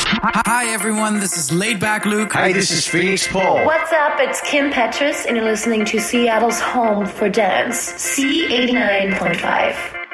Hi everyone, this is Laid Back Luke. Hi, this is Phoenix Paul. What's up? It's Kim Petras, and you're listening to Seattle's home for dance, C89.5.